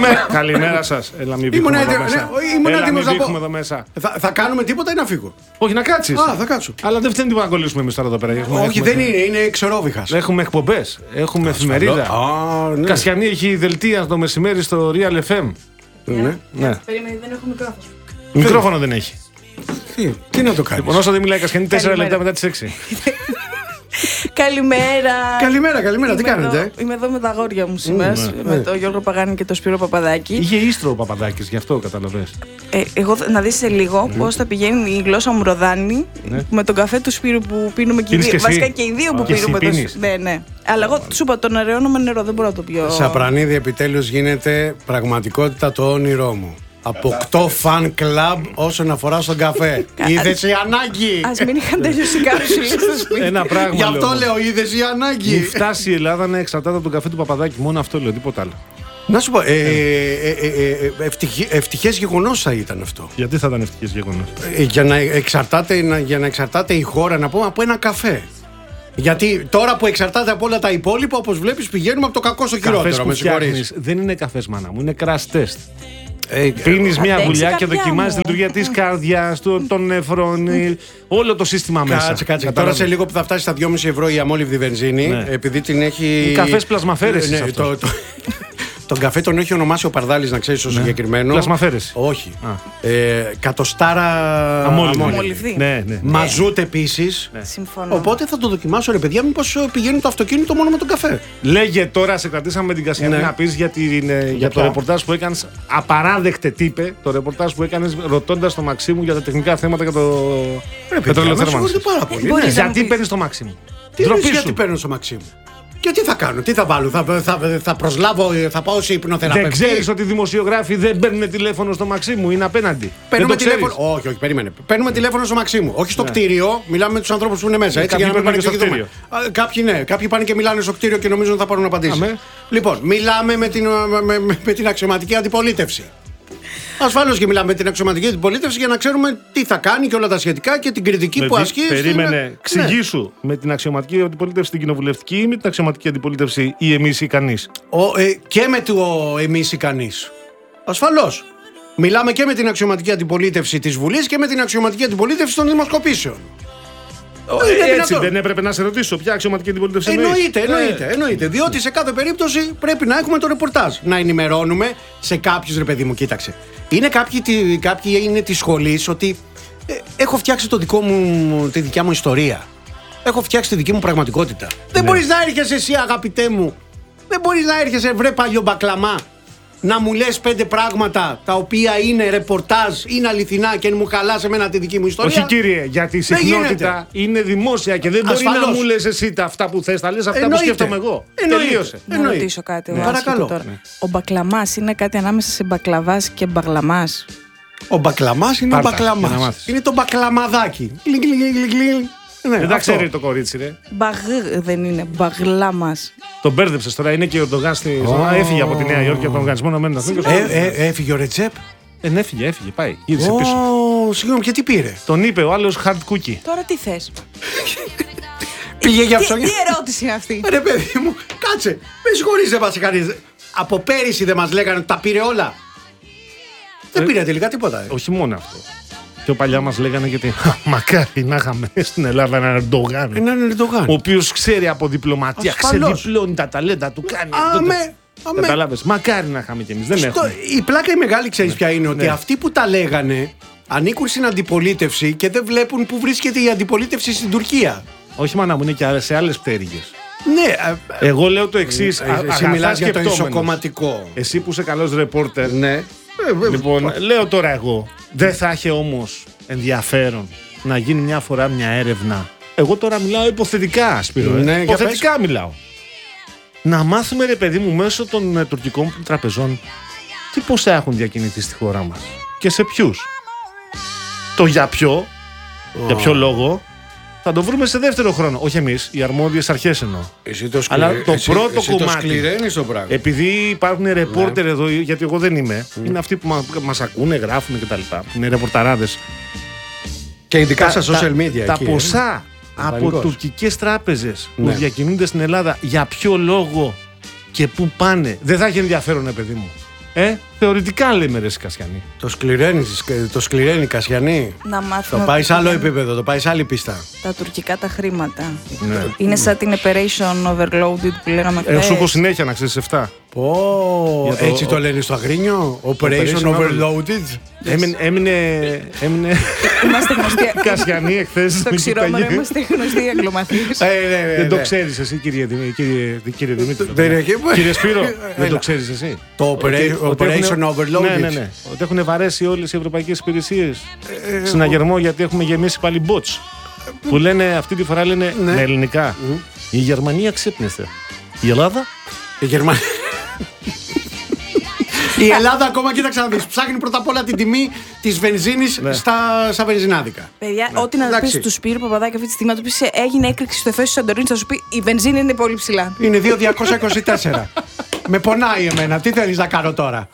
Καλημέρα σας. Έλα, μην βγούμε εδώ μέσα. Θα κάνουμε τίποτα ή να φύγω? Όχι, να κάτσεις. Θα κάτσω. Αλλά δεν φταίνει τίποτα να κολλήσουμε εμείς τώρα εδώ πέρα. Όχι, δεν είναι ξερόβιχας. Έχουμε εκπομπές, έχουμε εφημερίδα. Κασιανή έχει δελτία το μεσημέρι στο Real FM. Ναι. Περίμενε, δεν έχω μικρόφωνο. Μικρόφωνο δεν έχει. Τι να το κάνεις? Λοιπόν, όσο δεν μιλάει Κασιανή, 4 λεπτά μετά τις 6. Καλημέρα. Τι κάνετε? Είμαι εδώ με τα αγόρια μου σήμερα. Με τον Γιώργο Παγάνη και τον Σπύρο Παπαδάκη. Είχε ίστρο ο Παπαδάκης, γι' αυτό καταλαβες. Εγώ να δεις σε λίγο πώς θα πηγαίνει η γλώσσα μου ροδάνη με τον καφέ του Σπύρου που πίνουμε και οι δύο. Βασικά και οι δύο που πίνουμε. Ναι. Αλλά εγώ σου είπα, τον αραιώνω με νερό, δεν μπορώ να το πιω. Σαπρανίδη, επιτέλους γίνεται πραγματικότητα το όνειρό μου. Αποκτώ φαν κλαμπ όσον αφορά στον καφέ. Είδες η ανάγκη. Ας μην είχαν τελειώσει κάψουλες στο σπίτι. Ένα πράγμα. Γι' αυτό λέω, είδες η ανάγκη. Μην φτάσει η Ελλάδα να εξαρτάται από τον καφέ του Παπαδάκη. Μόνο αυτό λέω, τίποτα άλλο. Να σου πω, ευτυχές γεγονός θα ήταν αυτό. Γιατί θα ήταν ευτυχές γεγονός? Για να εξαρτάται η χώρα, να πούμε, από ένα καφέ. Γιατί τώρα που εξαρτάται από όλα τα υπόλοιπα, όπως βλέπεις, πηγαίνουμε από το κακό στο χειρότερο. Με συγχωρείς. Δεν είναι καφές, μάνα μου, είναι crash test. Πίνεις μια γουλιά και δοκιμάζεις τη λειτουργία της καρδιάς, των νεφρών, όλο το σύστημα μέσα. Κάτσε. Τώρα σε λίγο που θα φτάσει στα 2,5 ευρώ η αμόλυβδη βενζίνη, επειδή την έχει. Καφές πλασμαφέρεσης. Τον καφέ τον έχει ονομάσει ο Παρδάλης, να ξέρεις το συγκεκριμένο. Πλασμαφέρεση. Όχι. Κατοστάρα αμόλυβδη. Ναι. Μαζούτ επίσης. Συμφωνώ. Οπότε θα το δοκιμάσω, ρε παιδιά, μήπως πηγαίνει το αυτοκίνητο μόνο με τον καφέ. Λέγε τώρα, σε κρατήσαμε με την Κασιανή να πεις για το ρεπορτάζ που έκανες. Απαράδεκτε τύπε το ρεπορτάζ που έκανες ρωτώντας το Μαξίμου για τα τεχνικά θέματα για το πετρέλαιο θέρμανσης. Γιατί παίρνεις το Μαξίμου? Γιατί παίρνω στο Μαξίμου? Και τι θα κάνω, τι θα βάλω, θα προσλάβω, θα πάω σε υπνοθεραπευτή. Δεν ξέρεις ότι οι δημοσιογράφοι δεν παίρνουν τηλέφωνο στο Μαξίμου, είναι απέναντι? Παίρνουμε τηλέφωνο. Όχι, περίμενε. Παίρνουμε τηλέφωνο στο Μαξίμου. Όχι στο κτίριο, μιλάμε με τους ανθρώπους που είναι μέσα. Έτσι, για να μην παρεξηγηθούμε. Κάποιοι πάνε και μιλάνε στο κτίριο και νομίζουν ότι θα πάρουν απαντήσεις. Λοιπόν, μιλάμε με την αξιωματική αντιπολίτευση. Ασφαλώς και μιλάμε με την αξιωματική αντιπολίτευση για να ξέρουμε τι θα κάνει και όλα τα σχετικά και την κριτική που ασκεί. Περίμενε, εξηγήσου. Με την αξιωματική αντιπολίτευση την κοινοβουλευτική ή με την αξιωματική αντιπολίτευση ή εμείς ή κανείς? Και με το εμείς ή κανείς. Ασφαλώς. Μιλάμε και με την αξιωματική αντιπολίτευση της Βουλής και με την αξιωματική αντιπολίτευση των δημοσκοπήσεων. Έτσι δεν έπρεπε να σε ρωτήσω ποια αξιωματική αντιπολίτευση εννοείται. Διότι σε κάθε περίπτωση πρέπει να έχουμε το ρεπορτάζ. Να ενημερώνουμε σε κάποιους, ρε παιδί μου, κοίταξε. Είναι κάποιοι είναι της σχολής ότι έχω φτιάξει τη δικιά μου ιστορία. Έχω φτιάξει τη δική μου πραγματικότητα. Δεν μπορείς να έρχεσαι εσύ, αγαπητέ μου. Δεν μπορείς να έρχεσαι, βρε παλιό μπακλαμά, να μου λες 5 πράγματα τα οποία είναι ρεπορτάζ, είναι αληθινά και μου χαλάς εμένα τη δική μου ιστορία. Όχι, κύριε, γιατί η συχνότητα είναι δημόσια και δεν μπορεί να μου λες εσύ αυτά που θες, τα λες αυτά που σκέφτομαι εγώ. Τελείωσε. Να ρωτήσω κάτι. Παρακαλώ. Ο μπακλαμάς είναι κάτι ανάμεσα σε μπακλαβάς και μπαγλαμάς? Ο μπακλαμάς είναι ο μπακλαμάς. Είναι το μπακλαμαδάκι. Δεν τα ξέρει το κορίτσι, ρε. Μπαγ δεν είναι, μπαγλάμας. Τον μπέρδεψες τώρα, είναι και ο Ερντογάν έφυγε από τη Νέα Υόρκη από τον Οργανισμό Ηνωμένων Εθνών. Έφυγε ο Ρετζέπ. Έφυγε, πάει. Γύρισε πίσω. Συγγνώμη, και τι πήρε? Τον είπε ο άλλος hard cookie. Τώρα τι θες? Πήγε για ψώνια. Τι ερώτηση είναι αυτή? Ρε παιδί μου, κάτσε. Με συγχωρείς, δεν μας είχαν. Από πέρυσι δεν μας λέγανε ότι τα πήρε όλα? Δεν πήρε τελικά τίποτα. Όχι μόνο αυτό. Πιο παλιά μας λέγανε γιατί μακάρι να είχαμε στην Ελλάδα έναν Ερντογάν. Ο οποίος ξέρει από διπλωματία, ξεδιπλώνει τα ταλέντα του, κάνει. Καταλάβες, μακάρι να είχαμε κι εμείς. Δεν έχουμε. Η πλάκα η μεγάλη, ξέρεις ποια είναι? Ότι αυτοί που τα λέγανε ανήκουν στην αντιπολίτευση και δεν βλέπουν που βρίσκεται η αντιπολίτευση στην Τουρκία. Όχι, μάνα μου, είναι και σε άλλες πτέρυγες. Ναι. Εγώ λέω το εξής. Εσύ μιλάς για το ισοκομματικό. Εσύ που είσαι καλός ρεπόρτερ. Ναι. Λοιπόν, λέω τώρα εγώ, δεν θα είχε όμως ενδιαφέρον να γίνει μια φορά μια έρευνα? Εγώ τώρα μιλάω υποθετικά, Σπύρο. Υποθετικά μιλάω. Να μάθουμε, ρε παιδί μου, μέσω των τουρκικών τραπεζών τι ποσά έχουν διακινηθεί στη χώρα μας και σε ποιους. Το για ποιο λόγο θα το βρούμε σε δεύτερο χρόνο. Όχι εμείς, οι αρμόδιες αρχές εννοώ. Αλλά το πρώτο κομμάτι. Επειδή υπάρχουν ρεπόρτερ εδώ, γιατί εγώ δεν είμαι, είναι αυτοί που μας ακούνε, γράφουν κτλ. Είναι ρεπορταράδες. Και ειδικά στα social media. Τα ποσά από τουρκικές τράπεζες που διακινούνται στην Ελλάδα, για ποιο λόγο και πού πάνε, δεν θα έχει ενδιαφέρον, παιδί μου. Θεωρητικά λέμε ρε Κασιανή. Το σκληραίνει Κασιανή. Να μάθει. Το πάει σε άλλο επίπεδο, το πάει σε άλλη πίστα. Τα τουρκικά τα χρήματα. Ναι. Είναι σαν την Operation Overloaded που λέγαμε χθες. Σου έχω συνέχεια να ξέρεις 7. Έτσι το λένε στο Αγρίνιο. Operation Overloaded. Έμεινε. Είμαστε γνωστοί. Κασιανή εχθές. Στο ξηρόμερο είμαστε γνωστοί αγγλομαθείς. Δεν το ξέρεις εσύ, κύριε Δημήτρη. Κύριε Σπύρο, δεν το ξέρεις εσύ. Το Operation Overloaded. Ναι. Ότι έχουν βαρέσει όλες οι ευρωπαϊκές υπηρεσίες συναγερμό γιατί έχουμε γεμίσει πάλι bots. Που λένε αυτή τη φορά λένε με ελληνικά. Η Γερμανία ξύπνησε. Η Ελλάδα. Η Ελλάδα ακόμα, κοίταξε να δεις, ψάχνει πρώτα απ' όλα την τιμή της βενζίνης στα βενζινάδικα. Παιδιά, ό,τι να πεις του Σπύρου Παπαδάκη αυτή τη στιγμή, να του πεις έγινε έκρηξη στο Εφέσιο Σαντορίνη, θα σου πει η βενζίνη είναι πολύ ψηλά. Είναι 2.224. Με πονάει εμένα, τι θέλεις να κάνω τώρα.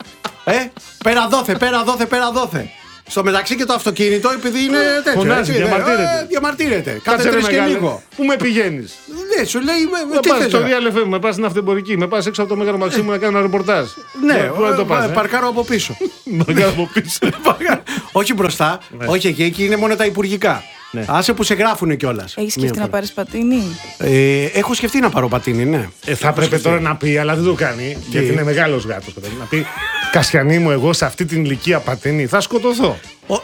Πέρα δόθε. Στο μεταξύ και το αυτοκίνητο, επειδή είναι τέτοιο. Φωνάζει, διαμαρτύρεται. Κάθε 3 και λίγο. Πού με πηγαίνεις? Ναι, σου λέει. Με πας στο Real FM, με πας στην αυτεμπορική, με πας έξω από το Μέγαρο Μαξίμου να κάνω ένα ρεπορτάζ. Ναι, παρκάρω από πίσω. Όχι μπροστά, όχι εκεί είναι μόνο τα υπουργικά. Άσε που σε γράφουνε κιόλας. Έχεις σκεφτεί να πάρεις πατίνι? Έχω σκεφτεί να πάρω πατίνι, ναι. Θα έπρεπε τώρα να πει, αλλά δεν το κάνει, γιατί είναι μεγάλος γάτος. Να πει, Κασιανή μου, εγώ σε αυτή την ηλικία πατίνι θα σκοτωθώ.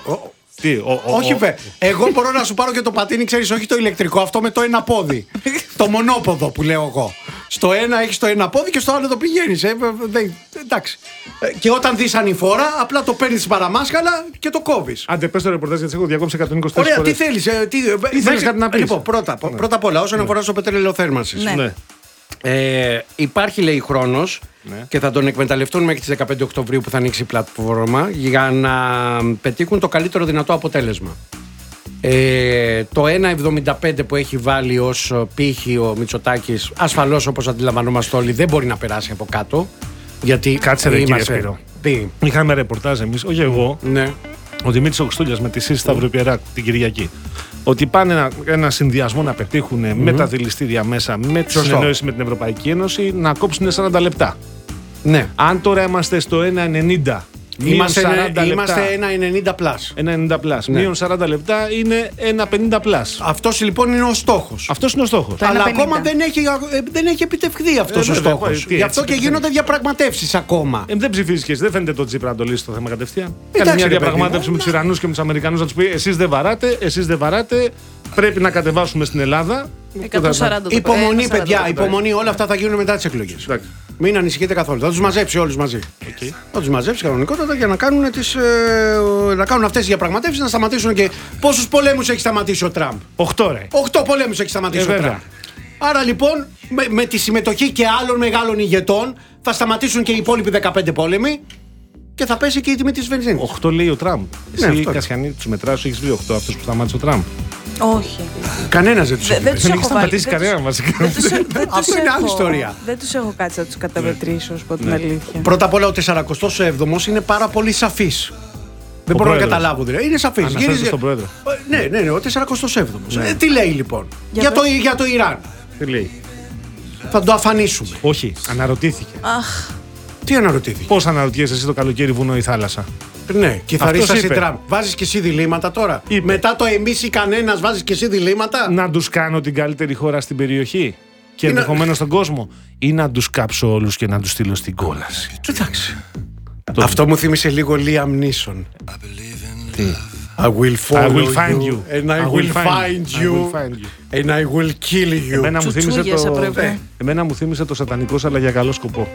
Όχι, εγώ μπορώ να σου πάρω και το πατίνι, ξέρεις, όχι το ηλεκτρικό, αυτό με το ένα πόδι. Το μονόποδο που λέω εγώ. Στο ένα έχεις το ένα πόδι και στο άλλο το πηγαίνεις. Εντάξει. Και όταν δεις ανηφόρα, απλά το παίρνεις στην παραμάσκαλα και το κόβεις. Άντε, πες το ρεπορτάζ γιατί έχω 224 Ωραία, φορές. Τι θέλεις, θέλεις κάτι να πεις? Λοιπόν, πρώτα απ' όλα, όσον αφορά στο πετρέλαιο θέρμανσης. Ναι. Υπάρχει, λέει, χρόνος και θα τον εκμεταλλευτούν μέχρι τις 15 Οκτωβρίου που θα ανοίξει η πλατφόρμα για να πετύχουν το καλύτερο δυνατό αποτέλεσμα. Το 1,75 που έχει βάλει ως πύχη ο Μητσοτάκης, ασφαλώς όπως αντιλαμβανόμαστε όλοι, δεν μπορεί να περάσει από κάτω. Γιατί κάτσε ρε κύριε Σπύρο. Είχαμε ρεπορτάζ εμείς, όχι εγώ, ο Δημήτρης Οξτούλιας με τη Σύση Σταυρουπιερά την Κυριακή. Ότι πάνε ένα συνδυασμό να πετύχουν με τα δηληστήρια μέσα, με τη συνεννόηση με την Ευρωπαϊκή Ένωση, να κόψουν 40 λεπτά. Ναι. Αν τώρα είμαστε στο 1,90. Είμαστε 1,90 πλάς. 1,90 πλάς. Μείον 40 λεπτά είναι 1,50 πλάς. Αυτός λοιπόν είναι ο στόχος. Αυτός είναι ο στόχος. Αλλά ακόμα δεν έχει επιτευχθεί αυτός ο στόχος. Γι' αυτό και γίνονται διαπραγματεύσεις ακόμα. Δεν ψηφίζεις και εσύ, δεν φαίνεται το Τσίπρα να το λύσει το θέμα κατευθείαν. Κάνει μια διαπραγμάτευση με τους Ιρανούς και με τους Αμερικανούς να τους πει: εσείς δεν βαράτε, πρέπει να κατεβάσουμε στην Ελλάδα. 140. Υπομονή, παιδιά, υπομονή. Όλα αυτά θα γίνουν μετά τις εκλογές. Μην ανησυχείτε καθόλου. Θα τους μαζέψει όλους μαζί. Θα τους μαζέψει κανονικότατα για να κάνουν αυτές τις διαπραγματεύσεις, να σταματήσουν και. Πόσους πολέμους έχει σταματήσει ο Τραμπ? 8 ρε. 8 πολέμους έχει σταματήσει ο Τραμπ. Άρα λοιπόν με τη συμμετοχή και άλλων μεγάλων ηγετών θα σταματήσουν και οι υπόλοιποι 15 πόλεμοι και θα πέσει και η τιμή της βενζίνης. 8 λέει ο Τραμπ. Εσύ, Κασιανή, τους μετράς, έχεις βρει 8 αυτούς που σταμάτησε ο Τραμπ? Όχι. Κανένας δεν τους έχει. Δεν τους έχω σταματήσει κανένα βασικά. Αυτό είναι άλλη ιστορία. Δεν τους έχω κάτσει να τους καταμετρήσω, να πω την αλήθεια. Πρώτα απ' όλα ο 47ος είναι πάρα πολύ σαφής. Δεν μπορώ να καταλάβω δηλαδή. Είναι σαφής. Αναφέρεται στον πρόεδρο. Ναι, ο 47ος. Τι λέει λοιπόν για το Ιράν? Τι λέει? Θα το αφανίσουμε. Όχι, αναρωτήθηκε. Τι αναρωτήθηκε? Πώς αναρωτιέσαι εσύ το καλοκαίρι βουνό ή θάλασσα? Ναι, κυθαρίσταση Τραμπ. Βάζεις και εσύ διλήμματα τώρα? Μετά το εμείς ή κανένας βάζεις και εσύ διλήμματα? Να τους κάνω την καλύτερη χώρα στην περιοχή και ενδεχομένως στον κόσμο, ή να τους κάψω όλους και να τους στείλω στην κόλαση? Εντάξει. Αυτό μου θύμισε λίγο Liam Neeson. Τι? I will find you and I will find you and I will kill you. Εμένα μου θύμισε το σατανικός αλλά για καλό σκοπό.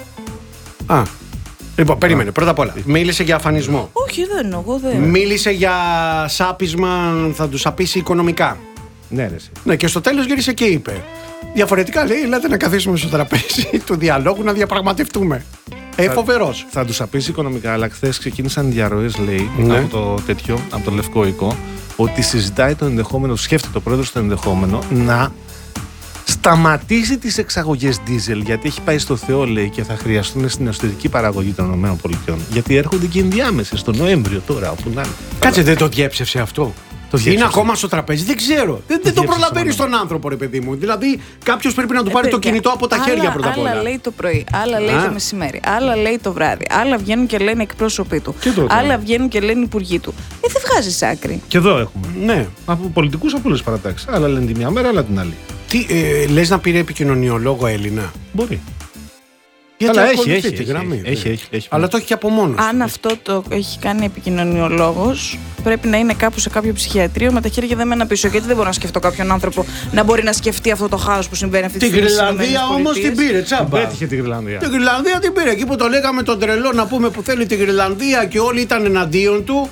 Λοιπόν, περίμενε. Πρώτα απ' όλα, μίλησε για αφανισμό. Όχι, εγώ δεν. Μίλησε για σάπισμα, θα τους σαπίσει οικονομικά. Ναι, ρε. Ναι, και στο τέλος γύρισε και είπε: διαφορετικά λέει, ελάτε να καθίσουμε στο τραπέζι του διαλόγου να διαπραγματευτούμε. Φοβερός. Θα τους απείσει οικονομικά, αλλά χθες ξεκίνησαν διαρροές, λέει, από το τέτοιο, από το Λευκό Οικό, ότι συζητάει το ενδεχόμενο, σκέφτεται ο πρόεδρος το ενδεχόμενο να σταματήσει τις εξαγωγές ντίζελ, γιατί έχει πάει στο Θεό, λέει, και θα χρειαστούν στην εσωτερική παραγωγή των ΗΠΑ. Γιατί έρχονται και ενδιάμεσες, τον Νοέμβριο τώρα, όπου να είναι. Κάτσε, δεν το διέψευσε αυτό? Είναι ακόμα στο τραπέζι, δεν ξέρω. Δεν το προλαβαίνει τον άνθρωπο, ρε παιδί μου. Δηλαδή, κάποιο πρέπει να του πάρει το κινητό από τα χέρια πρώτα απ' όλα. Άλλα λέει το πρωί, άλλα λέει το μεσημέρι, άλλα λέει το βράδυ. Άλλα βγαίνουν και λένε εκπρόσωποι του. Άλλα βγαίνουν και λένε υπουργοί του. Δεν βγάζει άκρη. Και εδώ έχουμε. Ναι. Από πολιτικού από όλες τις παρατάξεις. Άλλα λένε τη μια μέρα, άλλα την άλλη. Λες να πήρε επικοινωνιολόγο Έλληνα? Μπορεί. Γιατί αλλά έχει. Αλλά το έχει και από μόνος. Αν αυτό το έχει κάνει επικοινωνιολόγος, πρέπει να είναι κάπου σε κάποιο ψυχιατρίο με τα χέρια δεμένα πίσω. Γιατί δεν μπορώ να σκεφτώ κάποιον άνθρωπο να μπορεί να σκεφτεί αυτό το χάος που συμβαίνει αυτή τη στιγμή. Τη Γρυλανδία όμως την πήρε, τσάμπα. Πέτυχε τη Γρυλανδία. Τη Γρυλανδία την πήρε. Εκεί που το λέγαμε τον τρελό να πούμε που θέλει τη Γρυλανδία και όλοι ήταν εναντίον του.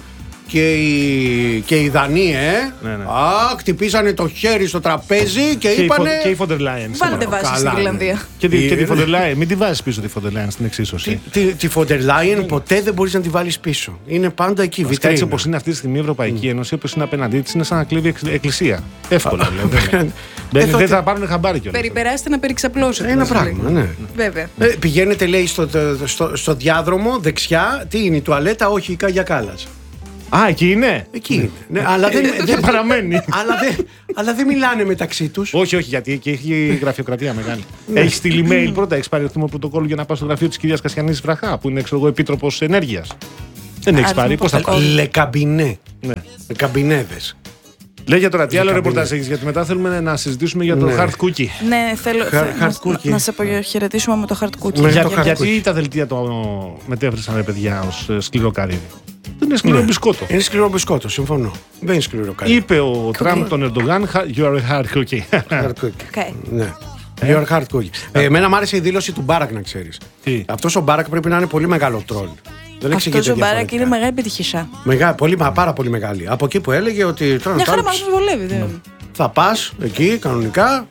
Και οι Δανείοι, ναι. Χτυπήσανε το χέρι στο τραπέζι και είπανε. Και η Φοντερ Λάιεν. Βάλτε βάση στην Γρυλανδία. Και τη Φοντερ Λάιεν. Μην τη βάζεις πίσω τη Φοντερ Λάιεν στην εξίσωση. Τη Φοντερ Λάιεν ποτέ δεν μπορείς να τη βάλεις πίσω. Είναι πάντα εκεί. Έτσι όπως είναι αυτή τη στιγμή η Ευρωπαϊκή Ένωση, όπως είναι απέναντί της, είναι σαν να κλέβει εκκλησία. Εύκολα δηλαδή. Δεν θα πάρουν χαμπάρι κιόλας. Περιπεράσετε να περιξαπλώσετε. Ένα πράγμα, ναι. Βέβαια. Πηγαίνετε, λέει, στο διάδρομο δεξιά. Τι είναι η τουαλέτα? Όχι, η Κάγια Κάλλας. Εκεί είναι. Εκεί είναι. Ναι, αλλά δεν παραμένει. Αλλά δεν μιλάνε μεταξύ τους. Όχι, γιατί εκεί έχει γραφειοκρατία μεγάλη. Έχει στείλει mail πρώτα, έχει πάρει το πρωτοκόλλο για να πας στο γραφείο της κυρίας Κασιανής Βραχά, που είναι επίτροπος ενέργειας. Δεν έχει πάρει. Πώς θα πάρει? Λεκαμπινέ. Λεκαμπινέδες. Λέγε τώρα, τι άλλο ρεπορτάζ έχεις? Γιατί μετά θέλουμε να συζητήσουμε για το hard cookie. Ναι, θέλω να σε αποχαιρετήσουμε με το hard cookie. Γιατί τα δελτία το μετέφρασαν, ρε παιδιά, ως σκληρό καρύδι? Δεν είναι σκληρό μπισκότο. Είναι σκληρό μπισκότο, συμφωνώ. Δεν είναι σκληρό καρύδι. Είπε ο Τραμπ τον Ερντογάν, you are a hard cookie. Hard cookie. Ναι. You are hard cookie. Εμένα μου άρεσε η δήλωση του Μπάρακ, να ξέρεις. Αυτός ο Μπάρακ πρέπει να είναι πολύ μεγάλο τρόλ. Αυτός ο Μπάρακ είναι μεγάλη επιτυχία. Πάρα πολύ μεγάλη. Από εκεί που έλεγε ότι. Μια χαρά μας βολεύει. Θα πας εκεί κανονικά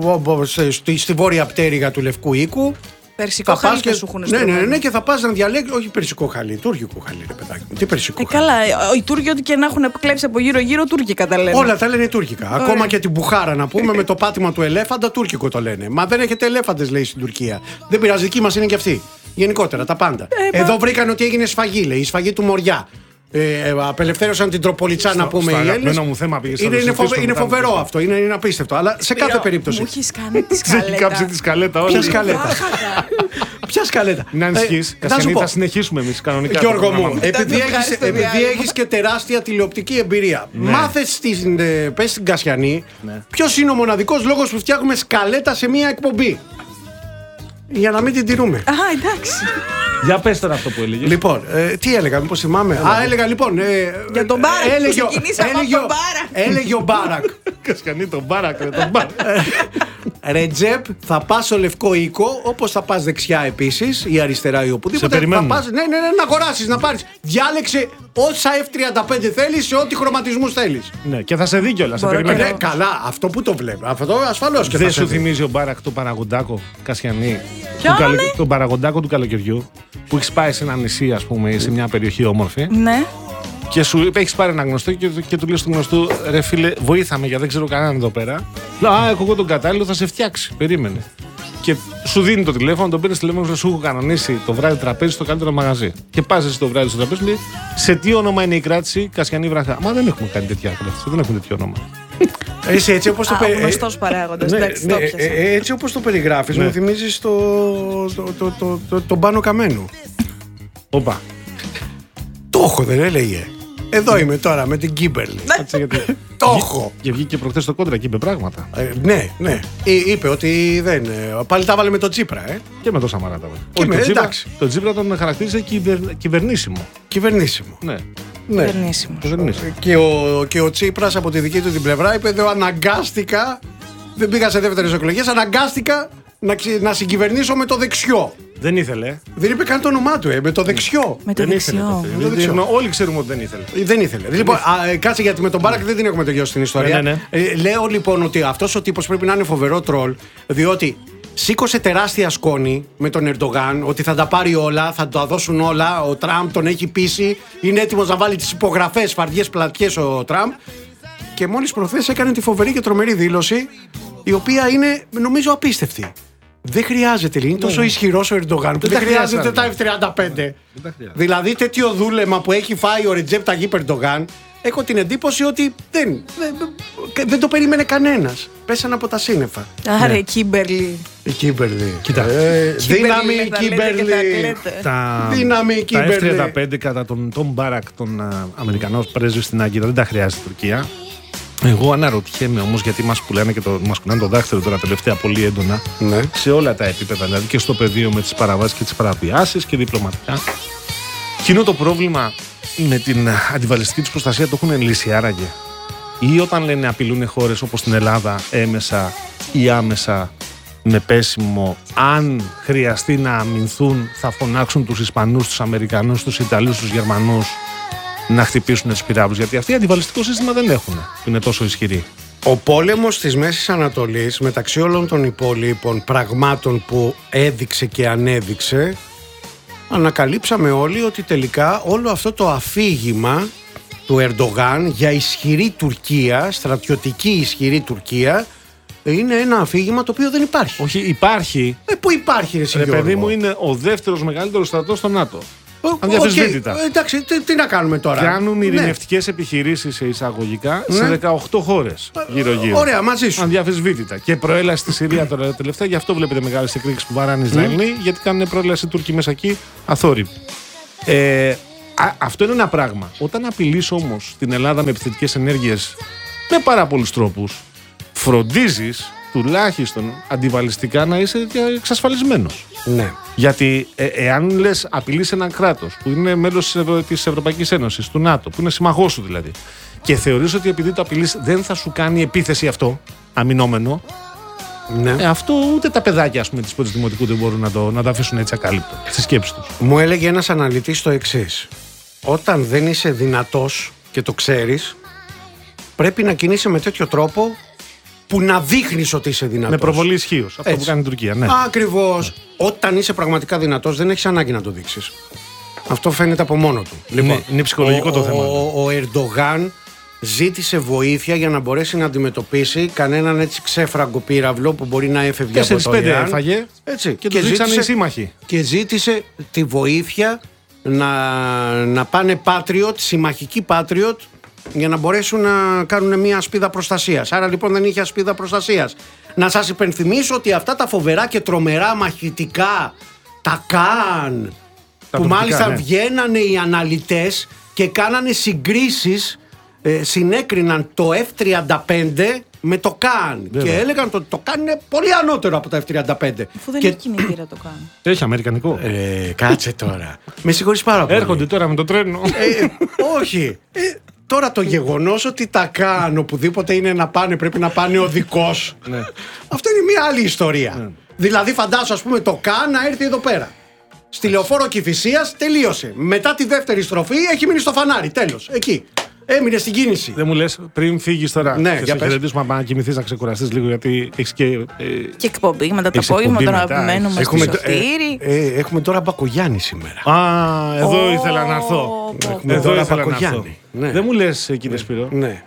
στη βόρεια πτέρυγα του Λευκού Οίκου. Περσικό χαλί και σου έχουν στρωμένο. Ναι, και θα πας να διαλέξεις. Όχι περσικό χαλί, τουρκικό χαλί, ρε παιδάκι μου. Τι περσικό χαλί? Καλά, οι Τούρκοι ό,τι και να έχουν κλέψει από γύρω-γύρω, τουρκικά τα λένε. Όλα τα λένε τουρκικά. Ακόμα και την μπουχάρα να πούμε με το πάτημα του ελέφαντα, τουρκικό το λένε. Μα δεν έχετε ελέφαντες, λέει, στην Τουρκία. Δεν πειράζει, δική μας είναι και αυτή. Γενικότερα τα πάντα. Εδώ βρήκαν ότι έγινε σφαγή, λέει, η σφαγή του Μοριά. Απελευθέρωσαν την Τροπολιτσά, να πούμε, οι Έλληνες. Είναι φοβερό αυτό, είναι απίστευτο. Αλλά σε κάθε περίπτωση. Μου έχεις κάνει τη σκαλέτα. Κάψει τη σκαλέτα, όλα. Ποια σκαλέτα? Να ανησυχείς, Κασιανή, θα συνεχίσουμε εμείς κανονικά. Γιώργο μου, επειδή έχεις και τεράστια τηλεοπτική εμπειρία, μάθε πες στην Κασιανή ποιος είναι ο μοναδικός λόγος που φτιάχνουμε σκαλέτα σε μία εκπομπή. Για να μην την τηρούμε. Εντάξει. Για πες τώρα αυτό που έλεγες. Λοιπόν, τι έλεγα, μήπως θυμάμαι? Έλεγα λοιπόν. Για τον Μπάρακ. Έλεγε ο Μπάρακ. Κασιανή, τον Μπάρακ. Ρετζέπ, θα πας στο Λευκό Οίκο, όπως θα πας δεξιά επίσης ή αριστερά ή οπουδήποτε. Θα πας, ναι, να αγοράσεις, να πάρεις. Διάλεξε όσα F35 θέλεις σε ό,τι χρωματισμούς θέλεις. Ναι, και θα σε δει κιόλας. Καλά, αυτό που το βλέπω. Αυτό ασφαλώς και θα δεν σου θυμίζει ο Μπάρακ τον Παραγοντάκο, Κασιανή? Τον Παραγοντάκο του καλοκαιριού, που έχει πάει σε ένα νησί, ας πούμε, σε μια περιοχή όμορφη. Ναι. Και σου έχει πάρει ένα γνωστό και του λέει στον γνωστού, ρε φίλε, βοήθαμε γιατί δεν ξέρω κανέναν εδώ πέρα. Λέω, έχω εγώ τον κατάλληλο, θα σε φτιάξει. Περίμενε. Και σου δίνει το τηλέφωνο, τον παίρνει τηλέφωνο, σου έχω κανονίσει το βράδυ τραπέζι στο καλύτερο μαγαζί. Και πα εσύ το βράδυ στο τραπέζι, λέει, σε τι όνομα είναι η κράτηση? Κασιανή Βραχά. Μα δεν έχουμε κάνει τέτοια κράτηση, δεν έχουμε τέτοιο όνομα. Έτσι όπως το γνωστός παράγοντας. Έτσι όπως το περιγράφεις, μου θυμίζεις τον Πάνο Καμένου. Όπα. Το έχω, δεν έλεγε? Εδώ είμαι τώρα με την Κίμπερλι. Το έχω. Και βγήκε προχθές στο Κόντρα και είπε πράγματα. Ναι. Είπε ότι δεν. Πάλι τα βάλε με τον Τσίπρα, Και με τον Σαμαρά τα βάλε. Τον Τσίπρα τον χαρακτήριζε κυβερνήσιμο. Κυβερνήσιμο. Ναι. Και ο Τσίπρας από τη δική του την πλευρά είπε: αναγκάστηκα. Δεν πήγα σε δεύτερες εκλογές. Αναγκάστηκα να συγκυβερνήσω με το δεξιό. Δεν ήθελε. Δεν είπε καν το όνομά του, με το δεξιό. Με το δεξιό. Όλοι ξέρουμε ότι δεν ήθελε. Δεν ήθελε. Λοιπόν, κάτσε, γιατί με τον Μπάρακ δεν την έχουμε τελειώσει την ιστορία. Ναι. Λέω λοιπόν ότι αυτός ο τύπος πρέπει να είναι φοβερό τρόλ, διότι σήκωσε τεράστια σκόνη με τον Ερντογάν ότι θα τα πάρει όλα, θα τα δώσουν όλα. Ο Τραμπ τον έχει πείσει, είναι έτοιμος να βάλει τις υπογραφές, φαρδιές πλατιές ο Τραμπ. Και μόλις προχθές έκανε τη φοβερή και τρομερή δήλωση, η οποία είναι, νομίζω, απίστευτη. Δεν χρειάζεται, είναι τόσο ισχυρός ο Ερντογάν που δεν χρειάζεται τα F-35. Δηλαδή τέτοιο δούλεμα που έχει φάει ο Ρετζέπ Ταγίπ Ερντογάν, έχω την εντύπωση ότι δεν το περίμενε κανένας. Πέσαν από τα σύννεφα. Άρα η Κίμπερλι. Η Κίμπερλι. Κοίτα. Δύναμη η Κίμπερλι. Δύναμη η Κίμπερλι. Τα F-35 κατά τον Τόμ Μπάρακ, τον Αμερικανό πρέσβη στην Άγκυρα, δεν τα χρειάζεται η Τουρκία. Εγώ αναρωτιέμαι όμως, γιατί μας πουλάνε και μας πουλάνε το δάχτυλο τώρα τελευταία πολύ έντονα, σε όλα τα επίπεδα, δηλαδή και στο πεδίο με τις παραβάσεις και τις παραβιάσεις και διπλωματικά. Εκείνο το πρόβλημα με την αντιβαλιστική τους προστασία το έχουν λύσει άραγε? Ή όταν λένε απειλούν χώρες όπως την Ελλάδα έμεσα ή άμεσα με πέσιμο, αν χρειαστεί να αμυνθούν θα φωνάξουν τους Ισπανούς, τους Αμερικανούς, τους Ιταλούς, τους Γερμανούς να χτυπήσουν τους πυράβλους, γιατί αυτοί αντιβαλιστικό σύστημα δεν έχουν, που είναι τόσο ισχυροί. Ο πόλεμος της Μέσης Ανατολής, μεταξύ όλων των υπόλοιπων πραγμάτων που έδειξε και ανέδειξε, ανακαλύψαμε όλοι ότι τελικά όλο αυτό το αφήγημα του Ερντογάν για ισχυρή Τουρκία, στρατιωτική ισχυρή Τουρκία, είναι ένα αφήγημα το οποίο δεν υπάρχει. Όχι, υπάρχει. Πού υπάρχει, ρε παιδί μου, είναι ο δεύτερος μεγαλύτερος στρατός στο ΝΑΤΟ. Αδιαφεσβήτητα. Εντάξει, τι να κάνουμε τώρα. Κάνουν ειρηνευτικές επιχειρήσεις σε εισαγωγικά σε 18 χώρες γύρω-γύρω. Ωραία, μαζί σου. Αδιαφεσβήτητα. Και προέλαση στη Συρία τώρα τελευταία, γι' αυτό βλέπετε μεγάλες εκρήξεις που βαράνε Ισραηλοί, γιατί κάνουν προέλαση Τούρκοι μέσα εκεί αθόρυβοι. Αυτό είναι ένα πράγμα. Όταν απειλείς όμως την Ελλάδα με επιθετικές ενέργειες με πάρα πολλούς τρόπους, φροντίζεις τουλάχιστον αντιβαλιστικά να είσαι εξασφαλισμένος. Ναι. Γιατί εάν λες απειλείς ένα κράτος που είναι μέλος της Ευρωπαϊκής Ένωσης, του ΝΑΤΟ, που είναι συμμαχός σου δηλαδή, και θεωρείς ότι επειδή το απειλείς δεν θα σου κάνει επίθεση αυτό, αμυνόμενο, αυτό ούτε τα παιδάκια, ας πούμε, της πρώτης δημοτικού δεν μπορούν να το αφήσουν έτσι ακάλυπτο στη σκέψη τους. Μου έλεγε ένας αναλυτής το εξής: όταν δεν είσαι δυνατός και το ξέρεις, πρέπει να κινείσαι με τέτοιο τρόπο που να δείχνεις ότι είσαι δυνατός. Με προβολή ισχύως. Αυτό που κάνει η Τουρκία. Ναι. Ακριβώς. Όταν είσαι πραγματικά δυνατός, δεν έχεις ανάγκη να το δείξεις. Αυτό φαίνεται από μόνο του. Λοιπόν, είναι ψυχολογικό το θέμα. Ο Ερντογάν ζήτησε βοήθεια για να μπορέσει να αντιμετωπίσει κανέναν έτσι ξέφραγκο πύραυλο που μπορεί να έφευγε από το Ιράν. Έφαγε έτσι, και το ζήτησαν οι σύμμαχοι. Και ζήτησε τη βοήθεια να πάνε Patriot, συμμαχικοί Patriot, για να μπορέσουν να κάνουν μια ασπίδα προστασίας. Άρα λοιπόν δεν είχε ασπίδα προστασίας. Να σας υπενθυμίσω ότι αυτά τα φοβερά και τρομερά μαχητικά, τα ΚΑΝ, που μάλιστα βγαίνανε οι αναλυτές και κάνανε συγκρίσεις, συνέκριναν το F-35 με το ΚΑΝ. Και έλεγαν ότι το ΚΑΝ είναι πολύ ανώτερο από το F-35. Αφού δεν έχει κινητήρα το ΚΑΝ. Έχει αμερικανικό. Κάτσε τώρα. Με συγχωρείς πάρα πολύ. Έρχονται τώρα με το τρένο. Όχι. Τώρα το γεγονός ότι τα ΚΑΝ οπουδήποτε είναι να πάνε, πρέπει να πάνε οδικός. Αυτό είναι μια άλλη ιστορία. Δηλαδή φαντάσου, ας πούμε, το ΚΑΝ να έρθει εδώ πέρα. Στη λεωφόρο Κηφισίας τελείωσε. Μετά τη δεύτερη στροφή έχει μείνει στο φανάρι. Τέλος. Εκεί. Έμεινε στην κίνηση. Δεν μου λες πριν φύγεις τώρα. Ναι, και σε χαιρετήσουμε να κοιμηθείς, να ξεκουραστείς λίγο, γιατί έχεις και. Και εκπομπή μετά το απόγευμα, τον αγαπημένο μας στο Σωτήρι. Έχουμε τώρα Μπακογιάννη σήμερα. Εδώ ήθελα να έρθω. Εδώ ήθελα να έρθω. Δεν μου λες, κύριε Σπύρο. Ναι.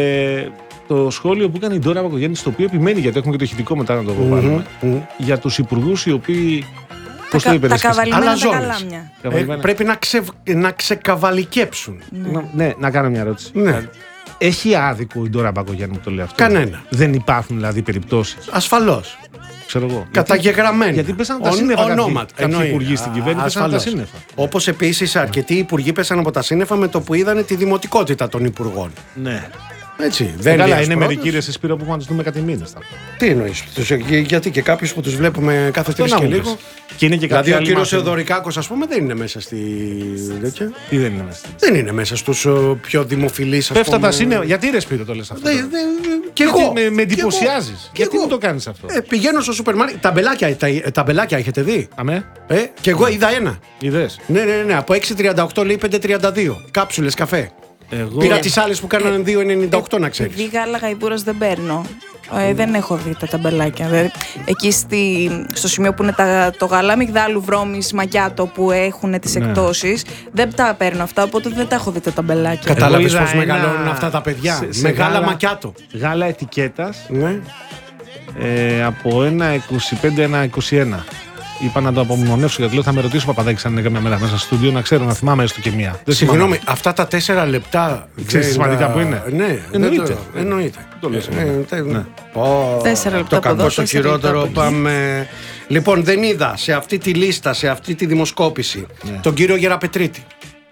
Το σχόλιο που έκανε η Ντόρα Μπακογιάννη, στο οποίο επιμένει, γιατί έχουμε και το ηχητικό μετά να το βάλουμε, για τους υπουργούς οι οποίοι. Τα καβαλημένα τα καλάμια. Πρέπει να ξεκαβαλικέψουν. Ναι, να κάνω μια ερώτηση. Ναι. Έχει άδικο η Ντόρα Μπακογιάννη που το λέει αυτό? Κανένα. Δεν υπάρχουν δηλαδή περιπτώσεις? Ασφαλώς. Ξέρω εγώ. Καταγεγραμμένα. Γιατί πέσαν τα σύννεφα κάποιοι υπουργοί στην κυβέρνηση, πέσαν τα σύννεφα. Όπως επίσης αρκετοί υπουργοί πέσαν από τα σύννεφα με το που είδανε τη δημοτικότητα των υπουργών. Ναι. Έτσι, καλά, είναι μερικοί ρε Σπύρο που μας δούμε κάτι μήνες. Τι εννοείς? Γιατί και κάποιους που τους βλέπουμε κάθε 3 και λίγο. Και είναι και δηλαδή ο κύριος Θεοδωρικάκος, ας πούμε, δεν είναι μέσα στη. Τι δεν είναι μέσα? Δεν είναι μέσα στους πιο δημοφιλείς. Πέφτα τα σύννεφα. Γιατί ρε Σπύρο το λες αυτό? Και εγώ. Με εντυπωσιάζεις. Γιατί μου το κάνεις αυτό? Πηγαίνω στο σούπερ μάρκετ. Τα μπελάκια έχετε δει? Αμέ. Και εγώ είδα ένα. Είδες? Ναι. Από 6,38 λέει 5,32. Κάψουλες καφέ. Πήρα τις άλλες που κάνανε 2,98 να ξέρεις. Επειδή γάλα γαϊδούρας δεν παίρνω. Δεν έχω δει τα ταμπελάκια. Δηλαδή, εκεί στο σημείο που είναι το γάλα μυγδάλου, βρώμης, μακιάτο που έχουν τις εκτόσεις, δεν τα παίρνω αυτά, οπότε δεν τα έχω δει τα ταμπελάκια. Κατάλαβες πώς μεγαλώνουν αυτά τα παιδιά? Με γάλα μακιάτο. Γάλα ετικέτας. Ναι. από 1,25-1,21. Είπα να το απομνημονεύσω γιατί λέω θα με ρωτήσω ο Παπαδάκης αν είναι καμιά μέρα μέσα στο στούντιο να ξέρω, να θυμάμαι έστω και μία. Συγγνώμη, αυτά τα 4 λεπτά. Ξέρεις σημαντικά που είναι. Ναι, εννοείται. Το λέω. 4 λεπτά. Το κακό στο χειρότερο πάμε. Λοιπόν, δεν είδα σε αυτή τη λίστα, σε αυτή τη δημοσκόπηση, τον κύριο Γεραπετρίτη.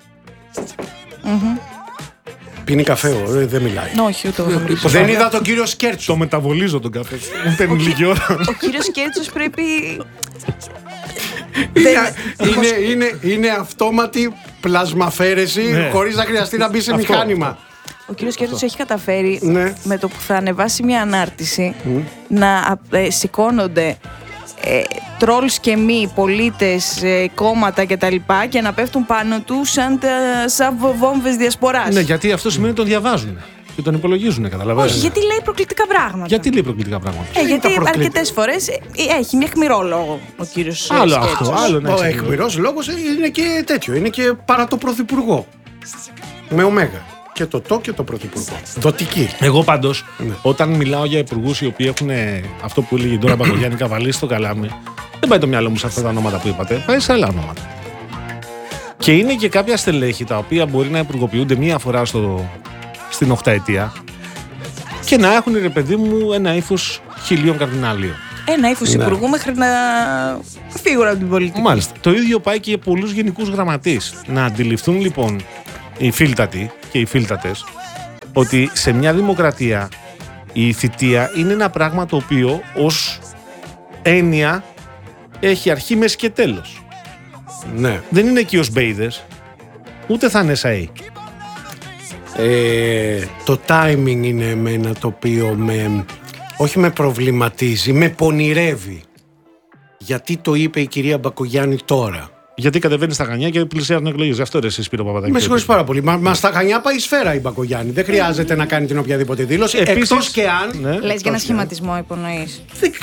Πίνει καφέ, δεν μιλάει. Όχι, ούτε εγώ. Δεν είδα τον κύριο Σκέρτσο. Το μεταβολίζω τον καφέ. Μου παίρνει λίγη ώρα. Ο κύριος Σκέρτσος πρέπει. Είναι αυτόματη πλασμαφαίρεση χωρίς να χρειαστεί να μπει σε μηχάνημα. Ο κύριος Σκέρτσος έχει καταφέρει με το που θα ανεβάσει μια ανάρτηση να σηκώνονται τρόλς και μη, πολίτες, κόμματα κτλ. Και να πέφτουν πάνω του σαν βόμβες διασποράς. Ναι, γιατί αυτό σημαίνει ότι τον διαβάζουν και τον υπολογίζουν, καταλαβαίνετε. Όχι, γιατί λέει προκλητικά πράγματα. Γιατί λέει προκλητικά πράγματα. Γιατί αρκετές φορές έχει μια αιχμηρό λόγο ο κύριος Σκέρτσος. Άλλο αυτό, άλλο να Ο αιχμηρός λόγος είναι και τέτοιο, είναι και παρά το πρωθυπουργό. Με ωμέγα. Και το και το πρωθυπουργό. Δοτική. Εγώ πάντως, όταν μιλάω για υπουργούς οι οποίοι έχουν αυτό που έλεγε τώρα Μπακογιάννη Καβαλή στο καλάμι, δεν πάει το μυαλό μου σε αυτά τα ονόματα που είπατε, πάει σε άλλα ονόματα. Και είναι και κάποια στελέχη τα οποία μπορεί να υπουργοποιούνται μία φορά στην οχταετία και να έχουν, ρε παιδί μου, ένα ύφος 1000 καρδινάλιων. Ένα ύφος υπουργού μέχρι να φύγουν από την πολιτική. Μάλιστα. Το ίδιο πάει και για πολλούς γενικούς γραμματείς. Να αντιληφθούν λοιπόν οι φίλτατοι και οι φίλτατες ότι σε μια δημοκρατία η θητεία είναι ένα πράγμα το οποίο ως έννοια έχει αρχή, μέση και τέλος. Ναι. Δεν είναι εκεί ως μπέιδες, ούτε θα είναι SA. Το timing είναι εμένα το οποίο όχι με προβληματίζει, με πονηρεύει. Γιατί το είπε η κυρία Μπακογιάννη τώρα? Γιατί κατεβαίνει στα Χανιά και πλησιάζουν εκλογές. Γι' αυτό ρε εσύ Σπύρο Παπαδάκη. Με συγχωρείς πάρα πολύ. Μα στα Χανιά πάει σφαίρα η Μπακογιάννη. Δεν χρειάζεται να κάνει την οποιαδήποτε δήλωση. Εκτός και αν. Ναι. Λες για ένα σχηματισμό υπονοείς.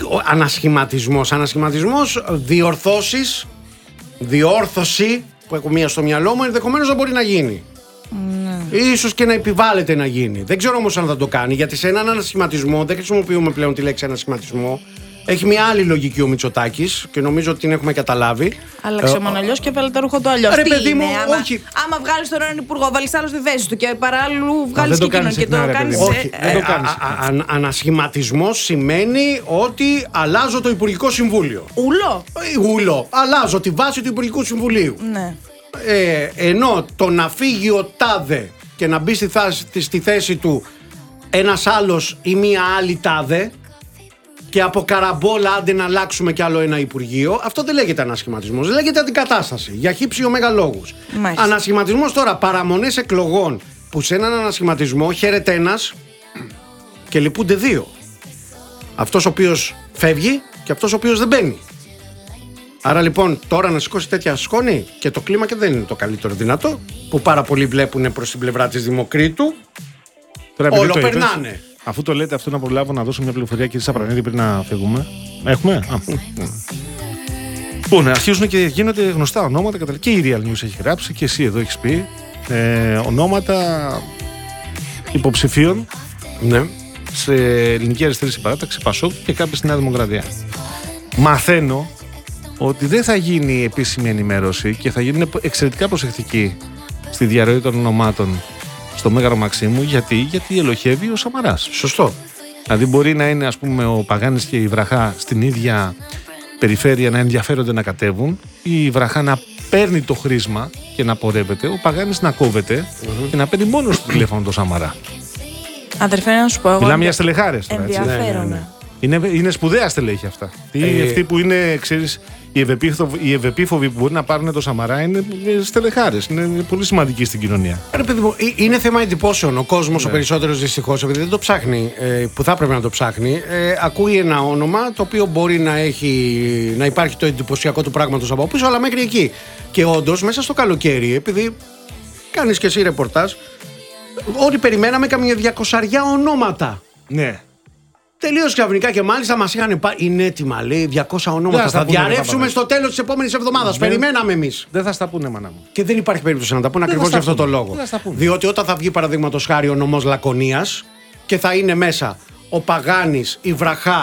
Ανασχηματισμός, διορθώσεις, διόρθωση που έχω μία στο μυαλό μου, ενδεχομένως να μπορεί να γίνει. Ίσως και να επιβάλλεται να γίνει. Δεν ξέρω όμως αν θα το κάνει, γιατί σε έναν ανασχηματισμό δεν χρησιμοποιούμε πλέον τη λέξη ανασχηματισμό. Έχει μια άλλη λογική ο Μητσοτάκης και νομίζω ότι την έχουμε καταλάβει. Άλλαξε μόνο αλλιώς και βάλε το ρούχο του αλλιώς. Ρε παιδί μου, όχι. Άμα βγάλεις τον έναν υπουργό, βάλεις άλλο στη θέση του και παράλληλου βγάλεις και εκείνον και το κάνεις. Όχι, δεν το κάνεις. Ανασχηματισμός σημαίνει ότι αλλάζω το Υπουργικό Συμβούλιο. Ούλο. Αλλάζω τη βάση του Υπουργικού Συμβουλίου. Ναι. Ενώ το να φύγει ο τάδε και να μπει στη θέση του ένας άλλος ή μία άλλη τάδε και από καραμπόλα άντε να αλλάξουμε κι άλλο ένα υπουργείο, αυτό δεν λέγεται ανασχηματισμός, λέγεται αντικατάσταση για χύψη ωμέγα λόγους. Ανασχηματισμός τώρα, παραμονές εκλογών που σε έναν ανασχηματισμό χαίρεται ένας και λυπούνται δύο. Αυτός ο οποίος φεύγει και αυτός ο οποίος δεν μπαίνει. Άρα λοιπόν τώρα να σηκώσει τέτοια σκόνη και το κλίμα και δεν είναι το καλύτερο δυνατό, που πάρα πολλοί βλέπουν προς την πλευρά της Δημοκρίτου. Όλο περνάνε. Αφού το λέτε αυτό, να προλάβω να δώσω μια πληροφορία, κύριε Σαπρανίδη, πριν να φύγουμε. Έχουμε. Λοιπόν, αρχίζουν και γίνονται γνωστά ονόματα και η Real News έχει γράψει και εσύ εδώ έχεις πει ονόματα υποψηφίων σε Ελληνική Αριστερή Συμπαράταξη, Πασόκ και κάποιες στη Νέα Δημοκρατία. Μαθαίνω ότι δεν θα γίνει επίσημη ενημέρωση και θα γίνουν εξαιρετικά προσεκτικοί στη διαρροή των ονομάτων στο Μέγαρο Μαξίμου. Γιατί ελοχεύει ο Σαμαράς. Σωστό. Δηλαδή μπορεί να είναι, ας πούμε, ο Παγάνης και η Βραχά στην ίδια περιφέρεια να ενδιαφέρονται να κατέβουν, η Βραχά να παίρνει το χρήσμα και να πορεύεται, ο Παγάνης να κόβεται και να παίρνει μόνο στο τηλέφωνο το Σαμαρά. Αδερφέ, να σου πω εγώ. Μιλάμε για στελεχάρες τώρα, έτσι. Ενδιαφέρομαι. Είναι σπουδαία στελέχη αυτά. Αυτοί που είναι, ξέρεις, οι ευεπίφοβοι που μπορεί να πάρουν το Σαμαρά είναι στελεχάρες. Είναι πολύ σημαντικοί στην κοινωνία. Ρε παιδί μου, είναι θέμα εντυπώσεων. Ο κόσμος ο περισσότερος δυστυχώς, επειδή δεν το ψάχνει, που θα έπρεπε να το ψάχνει, ακούει ένα όνομα το οποίο μπορεί να υπάρχει το εντυπωσιακό του πράγματος από πίσω, αλλά μέχρι εκεί. Και όντως, μέσα στο καλοκαίρι, επειδή κάνεις και εσύ ρεπορτάζ, όλοι περιμέναμε καμία 200 ονόματα. Ναι. Τελείως ξαφνικά και μάλιστα μας είχαν πάει. Είναι έτοιμα, λέει, 200 ονόματα. Θα διαρρεύσουμε στο τέλος της επόμενης εβδομάδας. Περιμέναμε εμείς. Δεν θα στα πούνε, μάνα μου. Και δεν υπάρχει περίπτωση να τα πούνε ακριβώς για αυτό το λόγο. Διότι όταν θα βγει, παραδείγματος χάρη, ο νομός Λακωνίας και θα είναι μέσα ο Παγάνης, η Βραχά,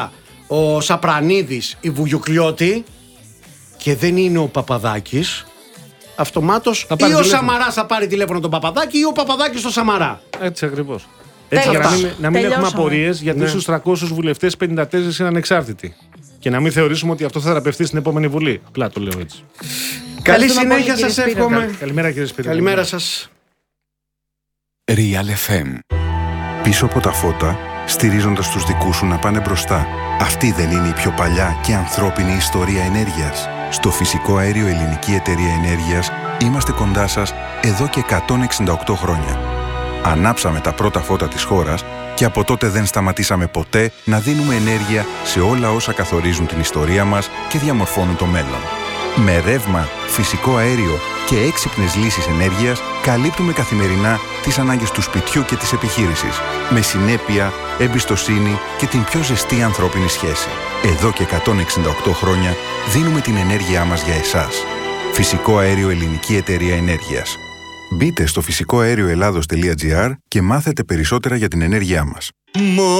ο Σαπρανίδης η Βουγιουκλιώτη και δεν είναι ο Παπαδάκης, αυτομάτως ή ο Σαμαράς θα πάρει τηλέφωνο τον Παπαδάκη ή ο Παπαδάκης τον Σαμαρά. Έτσι ακριβώς. Έτσι, για να μην έχουμε απορίες, γιατί στους 300 βουλευτές 54 είναι ανεξάρτητοι. Και να μην θεωρήσουμε ότι αυτό θα θεραπευτεί στην επόμενη Βουλή. Απλά το λέω έτσι. Καλή συνέχεια σας εύχομαι. Καλημέρα κύριε Σπύρο. Καλημέρα σας. Real FM. Πίσω από τα φώτα, στηρίζοντας τους δικούς σου να πάνε μπροστά. Αυτή δεν είναι η πιο παλιά και ανθρώπινη ιστορία ενέργειας? Στο Φυσικό Αέριο Ελληνική Εταιρεία Ενέργειας είμαστε κοντά σας εδώ και 168 χρόνια. Ανάψαμε τα πρώτα φώτα της χώρας και από τότε δεν σταματήσαμε ποτέ να δίνουμε ενέργεια σε όλα όσα καθορίζουν την ιστορία μας και διαμορφώνουν το μέλλον. Με ρεύμα, φυσικό αέριο και έξυπνες λύσεις ενέργειας καλύπτουμε καθημερινά τις ανάγκες του σπιτιού και της επιχείρησης. Με συνέπεια, εμπιστοσύνη και την πιο ζεστή ανθρώπινη σχέση. Εδώ και 168 χρόνια δίνουμε την ενέργειά μας για εσάς. Φυσικό Αέριο Ελληνική Εταιρεία Ενέργειας. Μπείτε στο φυσικοαέρioελλάδος.gr και μάθετε περισσότερα για την ενέργειά μας.